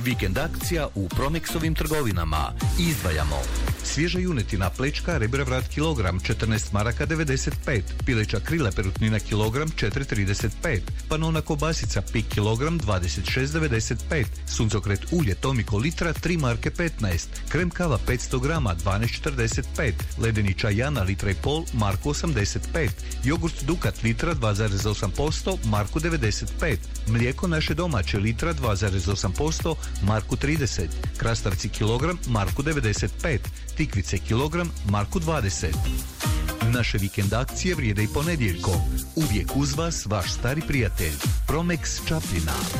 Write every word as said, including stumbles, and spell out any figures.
Vikend akcija u Promexovim trgovinama. Izdvajamo svježa junetina plečka rebra vrat kilogram četrnaest maraka devedeset pet, pileća krila perutnina kilogram četiri trideset pet, panona kobasica pik kilogram dvadeset šest devedeset pet, suncokret ulje Tomiko litra tri marke petnaest, krem kava petsto grama dvanaest četrdeset pet, ledeni čaj Jana litra i pol marku osamdeset pet, jogurt Dukat litra dva zarez osam posto marku devedeset pet, mlijeko naše domaće litra dva zarez osam posto marku trideset, krastavci kilogram marku devedeset pet, tikvice kilogram marku dvadeset. Naše vikend akcije vrijede i ponedjeljkom. Uvijek uz vas vaš stari prijatelj Promex Čapljina.